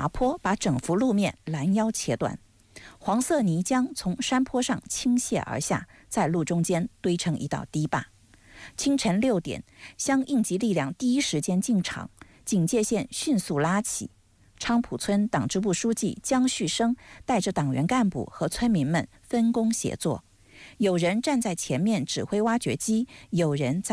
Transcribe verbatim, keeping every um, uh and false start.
爬坡把整幅路面拦腰切断，黄色泥浆从山坡上倾泻而下，在路中间堆成一道堤坝。清晨六点，乡应急力量第一时间进场，警戒线迅速拉起。昌浦村党支部书记江旭生带着党员干部和村民们分工协作，有人站在前面指挥挖掘机，有人在